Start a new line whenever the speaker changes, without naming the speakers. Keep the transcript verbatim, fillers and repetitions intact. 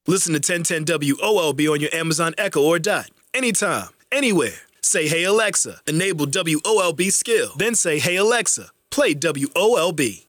Listen to ten ten W O L B on your Amazon Echo or Dot. Anytime, anywhere. Say, hey, Alexa, enable W O L B skill. Then say, hey, Alexa, play W O L B.